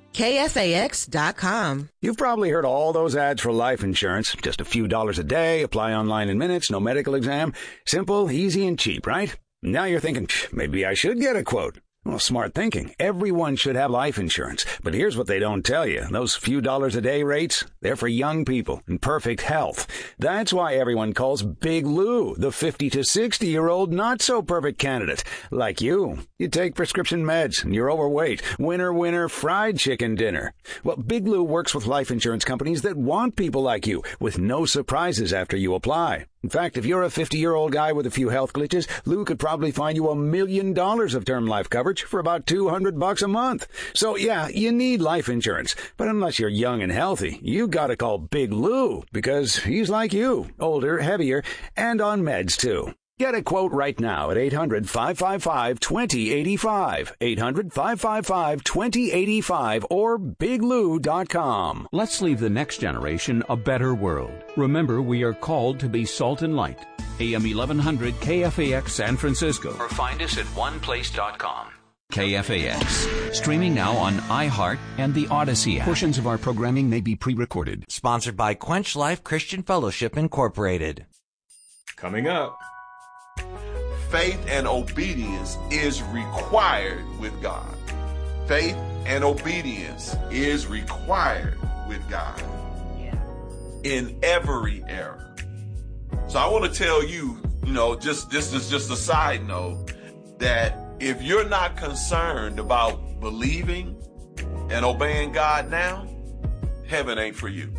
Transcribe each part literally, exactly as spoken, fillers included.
K F A X dot com. You've probably heard all those ads for life insurance. Just a few dollars a day, apply online in minutes, no medical exam. Simple, easy, and cheap, right? Now you're thinking, maybe I should get a quote. Well, smart thinking. Everyone should have life insurance. But here's what they don't tell you. Those few dollars a day rates, they're for young people in perfect health. That's why everyone calls Big Lou the fifty to sixty-year-old not-so-perfect candidate. Like you. You take prescription meds and you're overweight. Winner, winner, fried chicken dinner. Well, Big Lou works with life insurance companies that want people like you, with no surprises after you apply. In fact, if you're a fifty-year-old guy with a few health glitches, Lou could probably find you a million dollars of term life coverage for about two hundred bucks a month. So yeah, you need life insurance. But unless you're young and healthy, you gotta call Big Lou, because he's like you, older, heavier, and on meds too. Get a quote right now at eight hundred, five five five, two zero eight five, eight hundred, five five five, two zero eight five, or big lou dot com. Let's leave the next generation a better world. Remember, we are called to be salt and light. A M eleven hundred K F A X San Francisco. Or find us at one place dot com. K F A X. Streaming now on iHeart and the Odyssey app. Portions of our programming may be pre-recorded. Sponsored by Quench Life Christian Fellowship, Incorporated. Coming up. Faith and obedience is required with God. Faith and obedience is required with God. Yeah. In every era. So I want to tell you, you know, just this is just a side note, that if you're not concerned about believing and obeying God now, heaven ain't for you.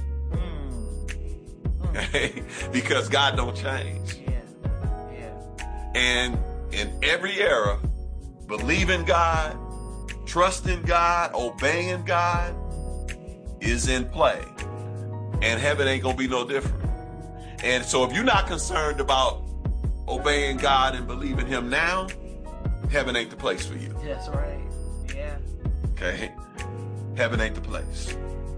Mm. Because God don't change. And in every era, believing God, trusting God, obeying God is in play. And heaven ain't going to be no different. And so if you're not concerned about obeying God and believing him now, heaven ain't the place for you. That's right. Yeah. Okay? Heaven ain't the place.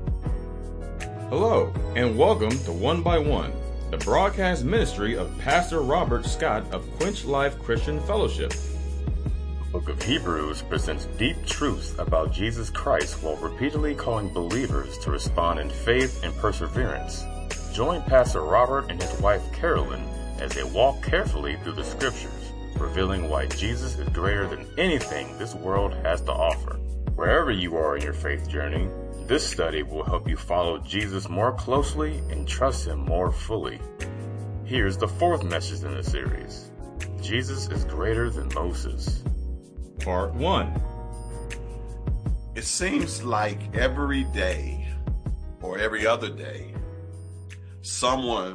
Hello, and welcome to One by One, the broadcast ministry of Pastor Robert Scott of Quench Life Christian Fellowship. The book of Hebrews presents deep truths about Jesus Christ while repeatedly calling believers to respond in faith and perseverance. Join Pastor Robert and his wife Carolyn as they walk carefully through the scriptures, revealing why Jesus is greater than anything this world has to offer. Wherever you are in your faith journey, this study will help you follow Jesus more closely and trust him more fully. Here's the fourth message in the series. Jesus is greater than Moses. Part one. It seems like every day or every other day, someone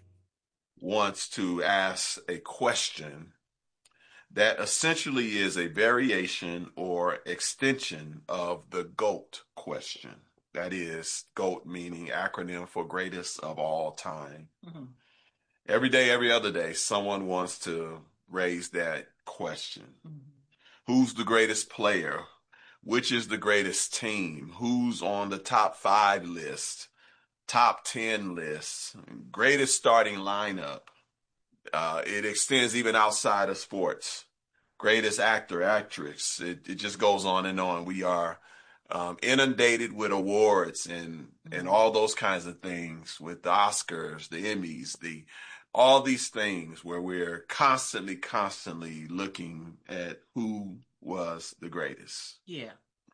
wants to ask a question that essentially is a variation or extension of the GOAT question. That is, GOAT meaning acronym for greatest of all time. Mm-hmm. Every day, every other day, someone wants to raise that question. Mm-hmm. Who's the greatest player? Which is the greatest team? Who's on the top five list? Top ten list? Greatest starting lineup? Uh, it extends even outside of sports. Greatest actor, actress. It, it just goes on and on. We are um, inundated with awards and and all those kinds of things, with the Oscars, the Emmys, the all these things where we're constantly, constantly looking at who was the greatest. Yeah.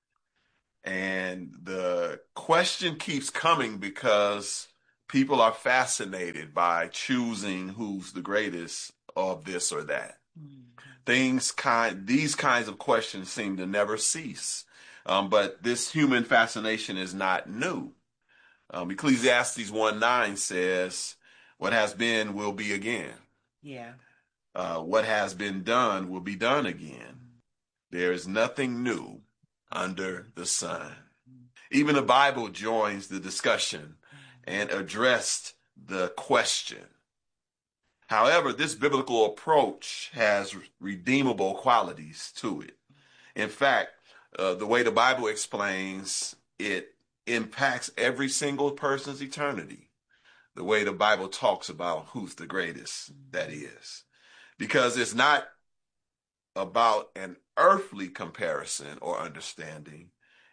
And the question keeps coming because people are fascinated by choosing who's the greatest of this or that. Mm-hmm. Things kind, these kinds of questions seem to never cease. Um, but this human fascination is not new. Um, Ecclesiastes one nine says, what has been will be again. Yeah. Uh, what has been done will be done again. There is nothing new under the sun. Even the Bible joins the discussion and addressed the question. However, this biblical approach has redeemable qualities to it. In fact, uh, the way the Bible explains it impacts every single person's eternity. The way the Bible talks about who's the greatest, that is. Because it's not about an earthly comparison or understanding.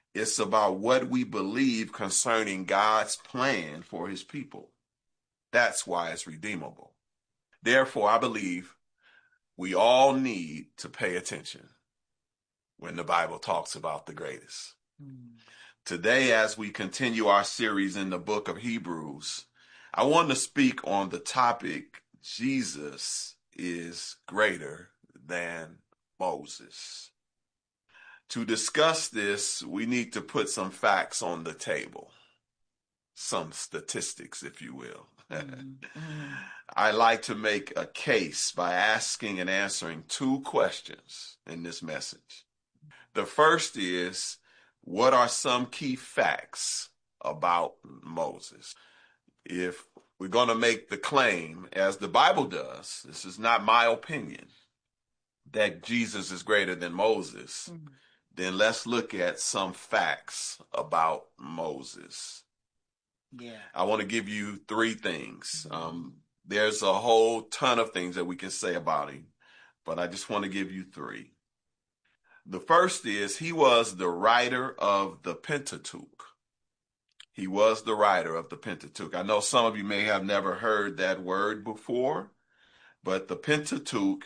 It's about what we believe concerning God's plan for his people. That's why it's redeemable. Therefore, I believe we all need to pay attention when the Bible talks about the greatest. Mm. Today, as we continue our series in the book of Hebrews, I want to speak on the topic, Jesus is greater than Moses. To discuss this, we need to put some facts on the table, some statistics, if you will. Mm-hmm. I like to make a case by asking and answering two questions in this message. The first is, what are some key facts about Moses? If we're going to make the claim, as the Bible does, this is not my opinion, that Jesus is greater than Moses, mm-hmm. then let's look at some facts about Moses. Yeah. I want to give you three things. Mm-hmm. Um, there's a whole ton of things that we can say about him, but I just want to give you three. The first is he was the writer of the Pentateuch. He was the writer of the Pentateuch. I know some of you may have never heard that word before, but the Pentateuch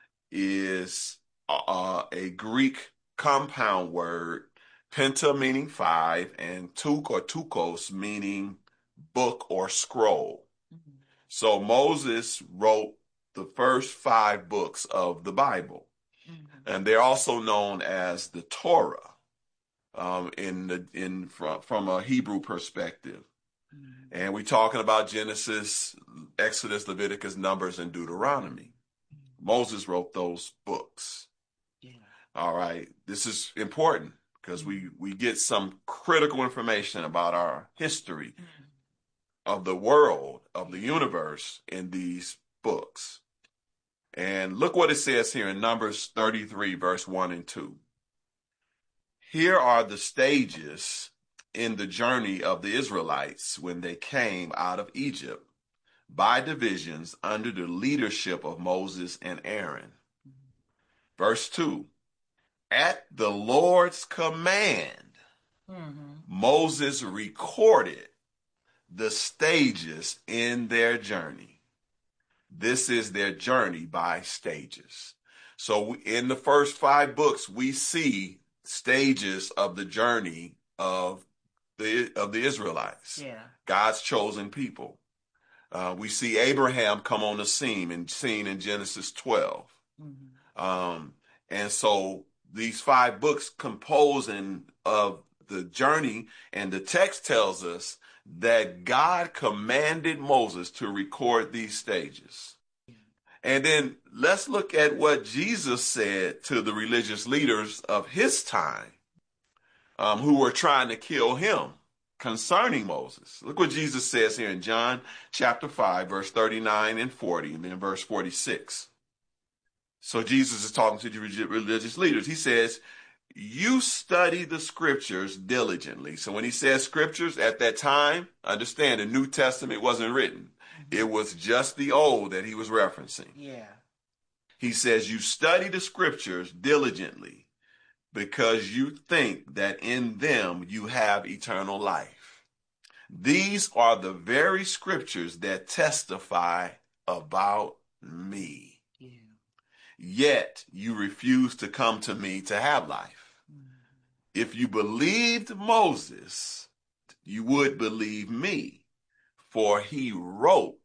is uh, a Greek compound word, penta meaning five, and tuk or tukos meaning book or scroll. Mm-hmm. So Moses wrote the first five books of the Bible. And they're also known as the Torah um, in the in from, from a Hebrew perspective. Mm-hmm. And we're talking about Genesis, Exodus, Leviticus, Numbers, and Deuteronomy. Mm-hmm. Moses wrote those books. Yeah. All right. This is important because we, we get some critical information about our history mm-hmm. of the world, of the universe in these books. And look what it says here in Numbers thirty-three, verse one and two. Here are the stages in the journey of the Israelites when they came out of Egypt by divisions under the leadership of Moses and Aaron. Verse two, at the Lord's command, mm-hmm. Moses recorded the stages in their journey. This is their journey by stages. So in the first five books, we see stages of the journey of the of the Israelites, yeah. God's chosen people. Uh, we see Abraham come on the scene and seen in Genesis twelve. Mm-hmm. Um, and so these five books composing of the journey, and the text tells us that God commanded Moses to record these stages. And then let's look at what Jesus said to the religious leaders of his time um, who were trying to kill him concerning Moses. Look what Jesus says here in John chapter five, verse thirty-nine and forty, and then verse forty-six. So Jesus is talking to the religious leaders. He says, you study the scriptures diligently. So when he says scriptures at that time, understand the New Testament wasn't written. It was just the old that he was referencing. Yeah. He says you study the scriptures diligently because you think that in them you have eternal life. These are the very scriptures that testify about me. Yeah. Yet you refuse to come to me to have life. If you believed Moses, you would believe me, for he wrote